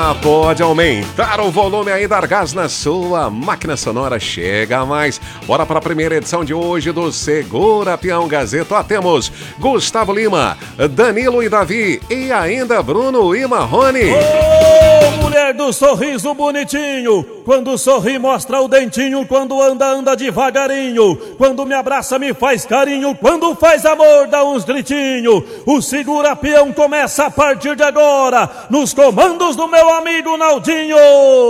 Pode aumentar o volume aí, dar gás na sua máquina sonora, chega a mais. Bora para a primeira edição de hoje do Segura Peão Gazeta. Ó, temos Gustavo Lima, Danilo e Davi e ainda Bruno e Marrone. Ô, mulher do sorriso bonitinho, quando sorri mostra o dentinho, quando anda devagarinho, quando me abraça me faz carinho, quando faz amor dá uns gritinhos. O Segura Peão começa a partir de agora, nos comandos do meu amigo Naldinho.